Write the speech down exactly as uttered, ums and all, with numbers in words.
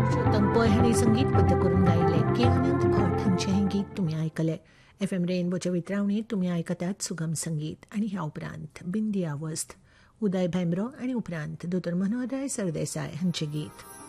तंपय हांणी संगीतबद्ध करून गायले के आनंद भट हांचें हें गीत तुमी आयकलें. एफ एम रेनबोच्या वितरावणीत तुमी आयकतात सुगम संगीत आनी ह्या उपरांत बिंदी आवस्थ, उदय भेंब्रो आनी उपरांत दोतोर मनोहरराय सरदेसाय हांचें गीत.